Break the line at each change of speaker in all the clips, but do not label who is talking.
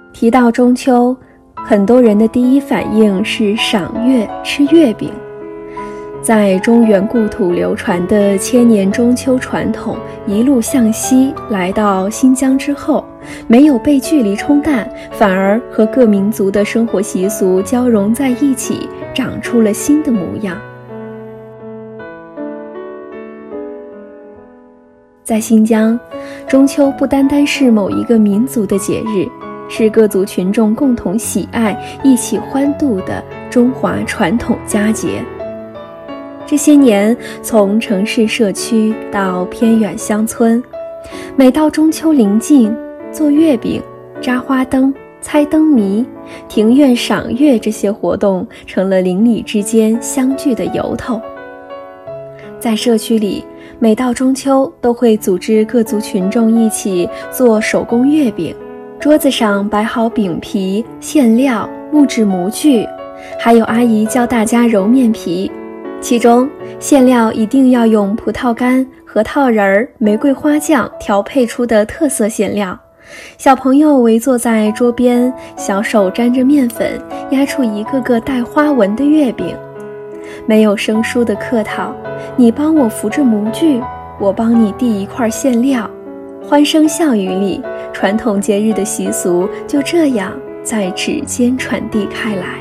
提到中秋，很多人的第一反应是赏月、吃月饼。在中原故土流传的千年中秋传统一路向西来到新疆之后，没有被距离冲淡，反而和各民族的生活习俗交融在一起，长出了新的模样。在新疆，中秋不单单是某一个民族的节日，是各族群众共同喜爱、一起欢度的中华传统佳节。这些年，从城市社区到偏远乡村，每到中秋临近，做月饼、扎花灯、猜灯谜、庭院赏月这些活动成了邻里之间相聚的由头。在社区里，每到中秋都会组织各族群众一起做手工月饼，桌子上摆好饼皮、馅料、木质模具，还有阿姨教大家揉面皮。其中馅料一定要用葡萄干、核桃仁、玫瑰花酱调配出的特色馅料。小朋友围坐在桌边，小手沾着面粉，压出一个个带花纹的月饼。没有生疏的客套，你帮我扶着模具，我帮你递一块馅料。欢声笑语里，传统节日的习俗就这样在指尖传递开来。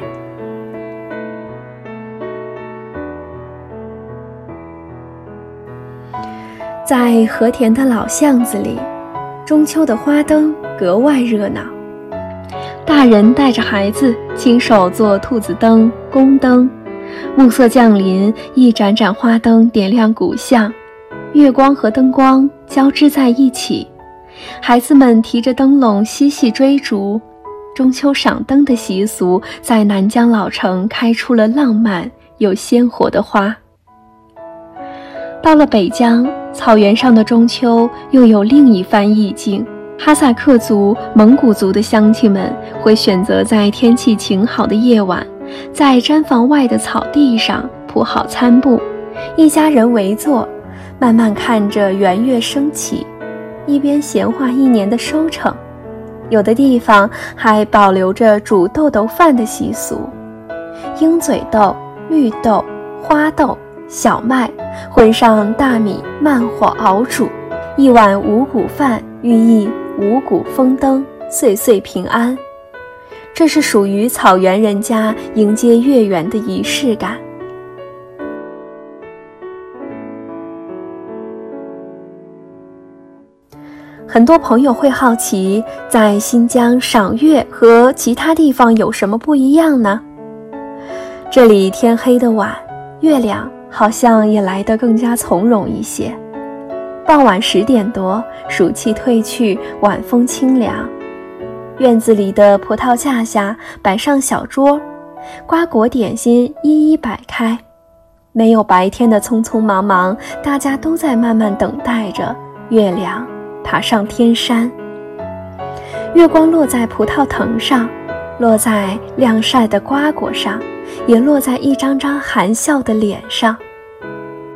在和田的老巷子里，中秋的花灯格外热闹。大人带着孩子亲手做兔子灯、宫灯，暮色降临，一盏盏花灯点亮古巷，月光和灯光交织在一起。孩子们提着灯笼嬉戏追逐，中秋赏灯的习俗在南疆老城开出了浪漫又鲜活的花。到了北疆，草原上的中秋又有另一番意境。哈萨克族、蒙古族的乡亲们会选择在天气晴好的夜晚，在毡房外的草地上铺好餐布，一家人围坐，慢慢看着圆月升起，一边闲话一年的收成。有的地方还保留着煮豆豆饭的习俗，鹰嘴豆、绿豆、花豆、小麦混上大米，慢火熬煮，一碗五谷饭，寓意五谷丰登，岁岁平安。这是属于草原人家迎接月圆的仪式感。很多朋友会好奇，在新疆赏月和其他地方有什么不一样呢？这里天黑的晚，月亮好像也来得更加从容一些。傍晚10点多，暑气退去，晚风清凉。院子里的葡萄架下摆上小桌，瓜果点心一一摆开。没有白天的匆匆忙忙，大家都在慢慢等待着月亮爬上天山。月光落在葡萄藤上，落在晾晒的瓜果上，也落在一张张含笑的脸上。